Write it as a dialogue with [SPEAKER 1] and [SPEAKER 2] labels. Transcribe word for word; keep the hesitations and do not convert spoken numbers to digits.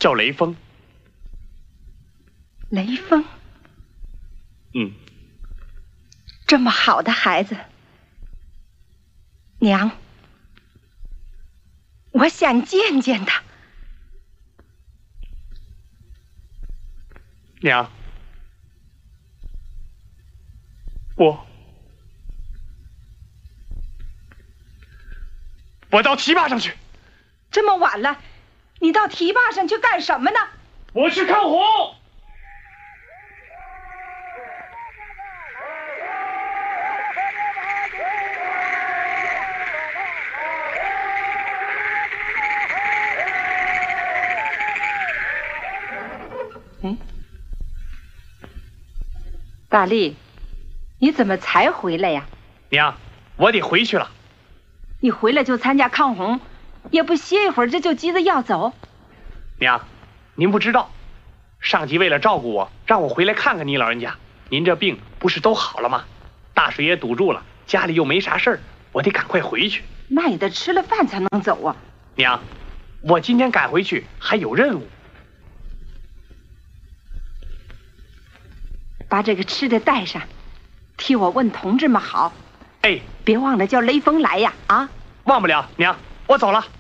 [SPEAKER 1] 叫雷锋。
[SPEAKER 2] 雷锋？
[SPEAKER 1] 嗯。
[SPEAKER 2] 这么好的孩子，娘，我想见见他。
[SPEAKER 1] 娘，我我到堤坝上去。
[SPEAKER 2] 这么晚了，你到堤坝上去干什么呢？
[SPEAKER 1] 我去看红。
[SPEAKER 2] 嗯，大力，你怎么才回来呀？
[SPEAKER 1] 娘，我得回去了。
[SPEAKER 2] 你回来就参加抗洪，也不歇一会儿，这就急着要走。
[SPEAKER 1] 娘，您不知道，上级为了照顾我，让我回来看看你老人家。您这病不是都好了吗？大水也堵住了，家里又没啥事儿，我得赶快回去。
[SPEAKER 2] 那也得吃了饭才能走啊。
[SPEAKER 1] 娘，我今天赶回去还有任务。
[SPEAKER 2] 把这个吃的带上，替我问同志们好。
[SPEAKER 1] 哎，
[SPEAKER 2] 别忘了叫雷锋来呀！啊，
[SPEAKER 1] 忘不了，娘，我走了。